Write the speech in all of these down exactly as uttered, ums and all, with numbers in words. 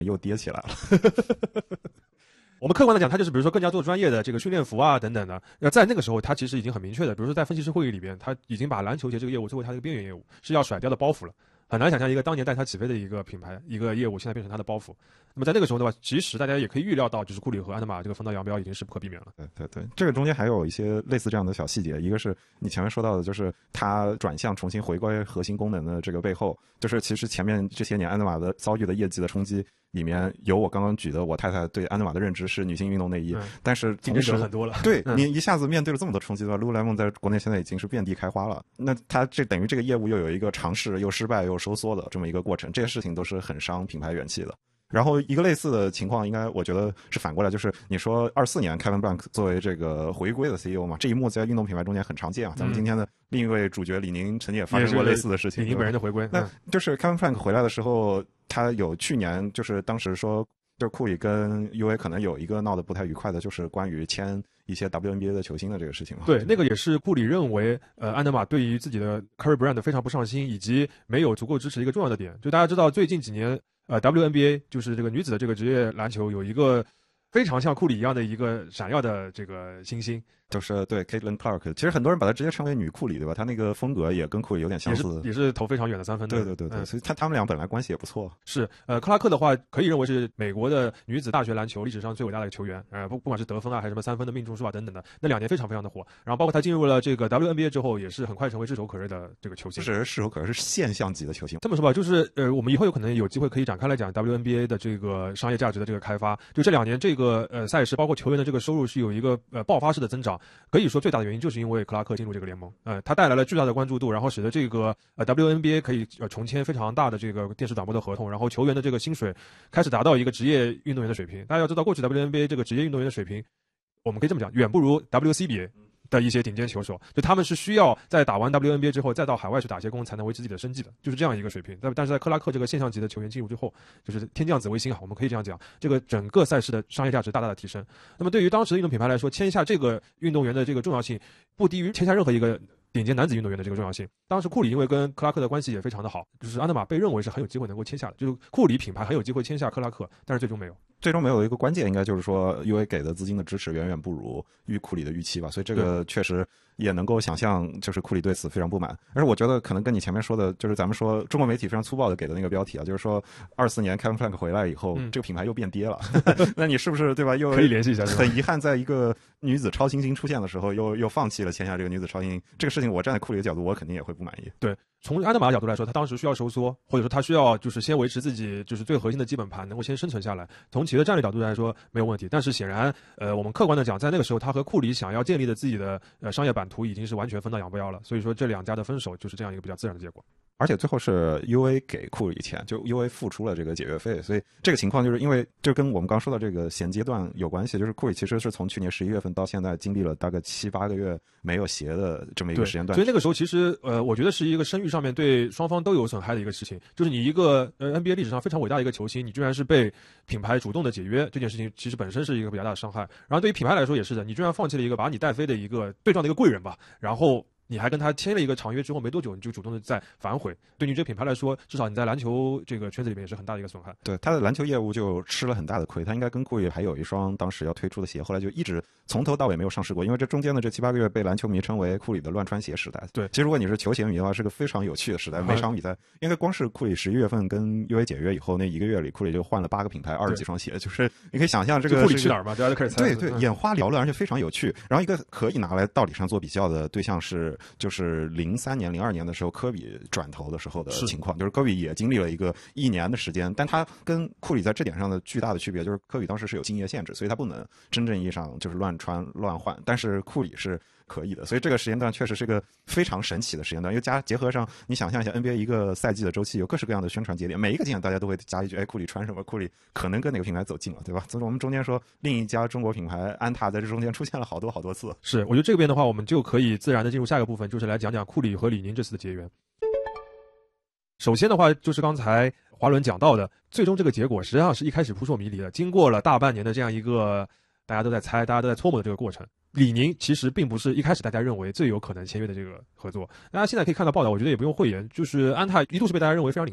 又跌起来了。 我们客观的讲，他就是比如说更加做专业的这个训练服啊等等的。那在那个时候，他其实已经很明确的，比如说在分析师会议里边，他已经把篮球鞋这个业务作为他的一个边缘业务，是要甩掉的包袱了。很难想象一个当年带他起飞的一个品牌、一个业务，现在变成他的包袱。那么在那个时候的话，其实大家也可以预料到，就是库里和安德玛这个分道扬镳已经是不可避免了。 对对对，这个中间还有一些类似这样的小细节，一个是你前面说到的，就是他转向重新回归核心功能的这个背后，就是其实前面这些年安德玛的遭遇的业绩的冲击里面有我刚刚举的，我太太对安德玛的认知是女性运动内衣，嗯、但是竞争者很多了。 对、 嗯、 你一下子面对了这么多冲击的话 ，Lululemon 在国内现在已经是遍地开花了。那它这等于这个业务又有一个尝试又失败又收缩的这么一个过程，这些事情都是很伤品牌元气的。然后一个类似的情况，应该我觉得是反过来，就是你说二四年 Kevin Blank 作为这个回归的 C E O 嘛，这一幕在运动品牌中间很常见啊。咱们今天的另一位主角李宁曾经也发生过类似的事情。 李宁本人的回归， 那就是 Kevin Blank 回来的时候，他有去年就是当时说，就是库里跟 U A 可能有一个闹得不太愉快的，就是关于签一些 W N B A 的球星的这个事情嘛。 对，那个也是库里认为，呃，安德玛对于自己的 Curry Brand 非常不上心，以及没有足够支持一个重要的点。就大家知道，最近几年。呃 ，W N B A 就是这个女子的这个职业篮球有一个非常像库里一样的一个闪耀的这个新星， 就是对 Caitlin Clark， 其实很多人把她直接称为女库里，对吧？她那个风格也跟库里有点相似， 也是也是投非常远的三分的。 对对对对，嗯、所以他他们俩本来关系也不错。 是，呃，克拉克的话可以认为是美国的女子大学篮球历史上最伟大的球员，呃，不不管是得分啊，还是什么三分的命中数啊等等的，那两年非常非常的火。然后包括他进入了这个 W N B A 之后，也是很快成为炙手可热的这个球星。 是炙手可热，是现象级的球星。 这么说吧，就是呃，我们以后有可能有机会可以展开来讲 W N B A 的这个商业价值的这个开发。就这两年这个呃赛事，包括球员的这个收入是有一个呃爆发式的增长，可以说最大的原因就是因为克拉克进入这个联盟，呃，他带来了巨大的关注度，然后使得这个呃 W N B A 可以呃重签非常大的这个电视转播的合同，然后球员的这个薪水开始达到一个职业运动员的水平。大家要知道，过去 W N B A 这个职业运动员的水平，我们可以这么讲，远不如 W C B A。的一些顶尖球手，就他们是需要在打完 W N B A 之后，再到海外去打一些工，才能维持自己的生计的，就是这样一个水平。但但是在克拉克这个现象级的球员进入之后，就是天降紫微星啊，我们可以这样讲，这个整个赛事的商业价值大大的提升。那么对于当时的运动品牌来说，签下这个运动员的这个重要性，不低于签下任何一个顶尖男子运动员的这个重要性。当时库里因为跟克拉克的关系也非常的好，就是安德玛被认为是很有机会能够签下的，就是库里品牌很有机会签下克拉克，但是最终没有。 最终没有一个关键，应该就是说 U A 给的资金的支持远远不如预库里的预期吧，所以这个确实也能够想象，就是库里对此非常不满。而我觉得可能跟你前面说的，就是咱们说中国媒体非常粗暴的给的那个标题啊，就是说二四年 Kevin Blank 回来以后，嗯、这个品牌又变跌了。那你是不是对吧？又可以联系一下， 很遗憾，在一个女子超新星出现的时候，又又放弃了签下这个女子超新星。这个事情，我站在库里的角度，我肯定也会不满意。 对。从安德玛的角度来说，他当时需要收缩，或者说他需要就是先维持自己就是最核心的基本盘，能够先生存下来。从企业的战略角度来说没有问题，但是显然，呃，我们客观的讲，在那个时候，他和库里想要建立的自己的呃商业版图已经是完全分道扬镳了。所以说，这两家的分手就是这样一个比较自然的结果。 而且最后是 U A 给库里钱，就 U A 付出了这个解约费，所以这个情况就是因为就跟我们刚说的这个衔接段有关系，就是库里其实是从去年十一月份到现在经历了大概七八个月没有鞋的这么一个时间段， 所以那个时候其实呃，我觉得是一个声誉上面对双方都有损害的一个事情，就是你一个呃 N B A 历史上非常伟大的一个球星，你居然是被品牌主动的解约，这件事情其实本身是一个比较大的伤害。然后对于品牌来说也是的，你居然放弃了一个把你带飞的一个最重要的一个贵人吧，然后你还跟他签了一个长约之后没多久，你就主动的再反悔，对你这个品牌来说，至少你在篮球这个圈子里面也是很大的一个损害。 对，他的篮球业务就吃了很大的亏，他应该跟库里还有一双当时要推出的鞋，后来就一直从头到尾没有上市过，因为这中间的这七八个月被篮球迷称为库里的乱穿鞋时代。 对， 其实如果你是球鞋迷的话，是个非常有趣的时代。每场比赛，因为光是库里十一月份跟 U A 解约以后那一个月里，库里就换了八个品牌，二十几双鞋，就是你可以想象这个库里去哪儿嘛，大家就开始猜。 对对，眼花缭乱，而且非常有趣。然后一个可以拿来道理上做比较的对象是，就是零三年、零二年的时候，科比转投的时候的情况，就是科比也经历了一个一年的时间，但他跟库里在这点上的巨大的区别就是，科比当时是有竞业限制，所以他不能真正意义上就是乱穿乱换，但是库里是可以的，所以这个时间段确实是个非常神奇的时间段。又加结合上，你想象一下 N B A 一个赛季的周期，有各式各样的宣传节点，每一个节点大家都会加一句：“哎，库里穿什么？库里可能跟哪个品牌走近了，对吧？”所以我们中间说，另一家中国品牌安踏在这中间出现了好多好多次。 是，我觉得这边的话，我们就可以自然的进入下一个部分，就是来讲讲库里和李宁这次的结缘。首先的话，就是刚才华伦讲到的，最终这个结果实际上是一开始扑朔迷离的，经过了大半年的这样一个大家都在猜、大家都在搓磨的这个过程。李宁其实并不是一开始大家认为最有可能签约的这个合作，大家现在可以看到报道，我觉得也不用讳言，就是安踏一度是被大家认为非常领先的，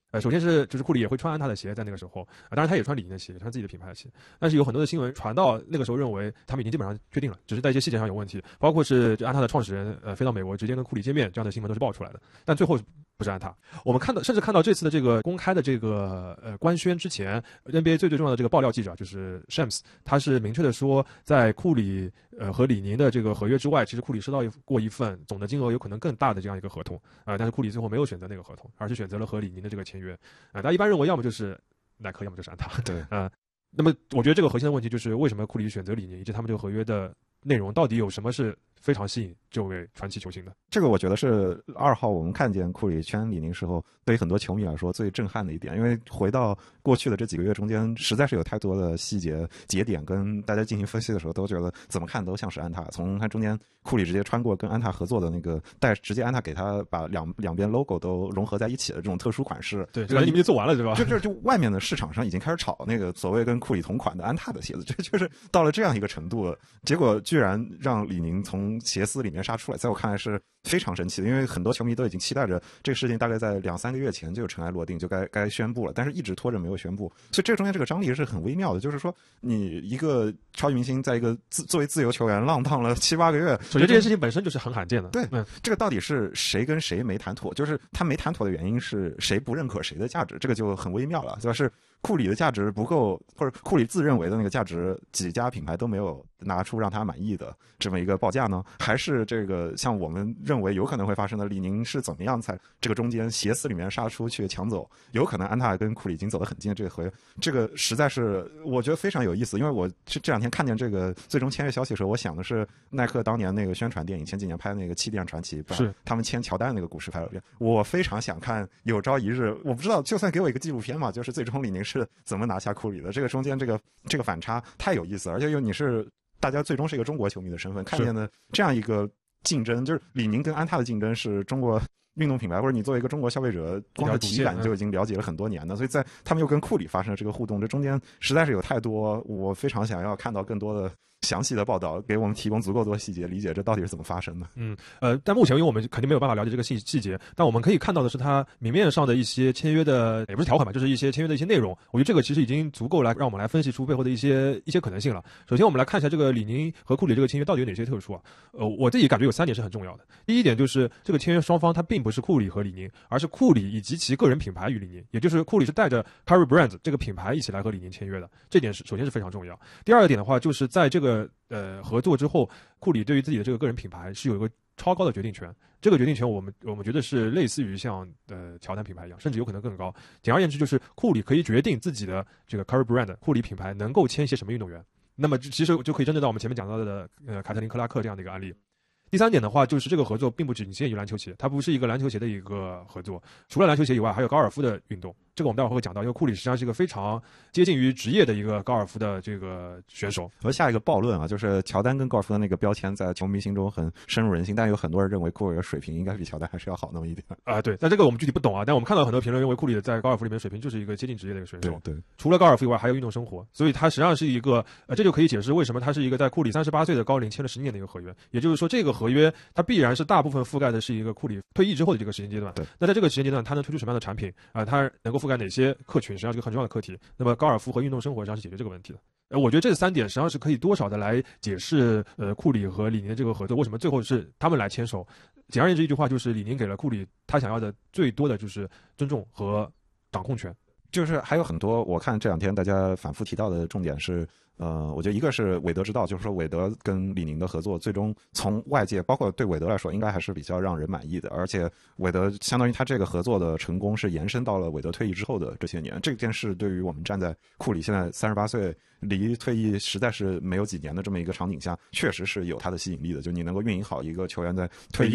呃，首先是就是库里也会穿安踏的鞋，在那个时候，啊、当然他也穿李宁的鞋，穿自己的品牌的鞋。但是有很多的新闻传到那个时候，认为他们已经基本上确定了，只是在一些细节上有问题，包括是安踏的创始人呃飞到美国直接跟库里见面这样的新闻都是爆出来的。但最后不是安踏，我们看到甚至看到这次的这个公开的这个呃官宣之前 ，N B A 最最重要的这个爆料记者就是 Shams， 他是明确的说，在库里呃和李宁的这个合约之外，其实库里收到过一份总的金额有可能更大的这样一个合同啊、呃，但是库里最后没有选择那个合同，而是选择了和李宁的这个签约啊、呃。大家一般认为要么就是耐克，要么就是安踏， 对， 呃，那么我觉得这个核心的问题就是为什么库里选择李宁，以及他们这个合约的内容到底有什么是非常吸引这位传奇球星的。 这个我觉得是二号我们看见库里圈李宁时候，对于很多球迷来说最震撼的一点，因为回到过去的这几个月中间，实在是有太多的细节节点跟大家进行分析的时候，都觉得怎么看都像是安踏。从他中间库里直接穿过跟安踏合作的那个带直接安踏给他把两两边 logo 都融合在一起的这种特殊款式， 对，这个你们就做完了是吧？ 就就就外面的市场上已经开始炒那个所谓跟库里同款的安踏的鞋子，这就是到了这样一个程度了，结果居然让李宁从鞋丝里面杀出来，在我看来是非常神奇的，因为很多球迷都已经期待着这个事情大概在两三个月前就尘埃落定，就该该宣布了，但是一直拖着没有宣布，所以这中间这个张力是很微妙的，就是说你一个超级明星在一个自作为自由球员浪荡了七八个月， 首先这件事情本身就是很罕见的。 对， 嗯， 这个到底是谁跟谁没谈妥？就是他没谈妥的原因是谁不认可谁的价值，这个就很微妙了，对吧？是库里的价值不够，或者库里自认为的那个价值，几家品牌都没有拿出让他满意的这么一个报价呢？还是这个像我们认为有可能会发生的，李宁是怎么样在这个中间鞋丝里面杀出去抢走？有可能安踏跟库里已经走得很近的这个合约，这个实在是我觉得非常有意思。因为我这两天看见这个最终签约消息的时候，我想的是耐克当年那个宣传电影，前几年拍的那个《气垫传奇》， 是他们签乔丹那个故事拍了遍。我非常想看有朝一日，我不知道，就算给我一个纪录片嘛，就是最终李宁是怎么拿下库里的，这个中间这个这个反差太有意思了，而且又你是大家最终是一个中国球迷的身份看见的这样一个竞争，就是李宁跟安踏的竞争是中国运动品牌，或者你作为一个中国消费者，光是体感就已经了解了很多年的，所以在他们又跟库里发生了这个互动，这中间实在是有太多我非常想要看到更多的详细的报道，给我们提供足够多细节，理解这到底是怎么发生的。 嗯，呃，但目前因为我们肯定没有办法了解这个细细节，但我们可以看到的是它明面上的一些签约的，也不是条款吧，就是一些签约的一些内容。我觉得这个其实已经足够来让我们来分析出背后的一些一些可能性了。首先，我们来看一下这个李宁和库里这个签约到底有哪些特殊啊？呃，我自己感觉有三点是很重要的。第一点就是这个签约双方它并不是库里和李宁，而是库里以及其个人品牌与李宁，也就是库里是带着 Curry Brand 这个品牌一起来和李宁签约的，这点是首先是非常重要。第二个点的话，就是在这个呃合作之后，库里对于自己的这个个人品牌是有一个超高的决定权，这个决定权我们我们觉得是类似于像呃乔丹品牌一样，甚至有可能更高。简而言之，就是库里可以决定自己的这个 Curry Brand 库里品牌能够签一些什么运动员。那么其实就可以针对到我们前面讲到的呃凯特琳克拉克这样的一个案例。第三点的话，就是这个合作并不仅限于篮球鞋，它不是一个篮球鞋的一个合作，除了篮球鞋以外，还有高尔夫的运动。这个我们待会儿会讲到，因为库里实际上是一个非常接近于职业的一个高尔夫的这个选手。 而下一个暴论啊，就是乔丹跟高尔夫的那个标签在球迷心中很深入人心，但有很多人认为库里的水平应该比乔丹还是要好那么一点啊、呃。对，但这个我们具体不懂啊。但我们看到很多评论认为库里在高尔夫里面水平就是一个接近职业的一个选手。 对对， 除了高尔夫以外，还有运动生活，所以他实际上是一个呃，这就可以解释为什么他是一个在库里三十八岁的高龄签了十年的一个合约。也就是说，这个合约它必然是大部分覆盖的是一个库里退役之后的这个时间阶段。 对， 那在这个时间阶段，他能推出什么样的产品啊、呃？他能够覆盖哪些客群，实际上是一个很重要的课题。那么高尔夫和运动生活实际上是解决这个问题的。呃，我觉得这三点实际上是可以多少的来解释呃库里和李宁的这个合作为什么最后是他们来牵手。简而言之一句话，就是李宁给了库里他想要的最多的就是尊重和掌控权。 就是还有很多，我看这两天大家反复提到的重点是，呃，我觉得一个是韦德之道，就是说韦德跟李宁的合作，最终从外界包括对韦德来说，应该还是比较让人满意的。而且韦德相当于他这个合作的成功是延伸到了韦德退役之后的这些年。这件事对于我们站在库里现在三十八岁，离退役实在是没有几年的这么一个场景下，确实是有它的吸引力的。就你能够运营好一个球员在退役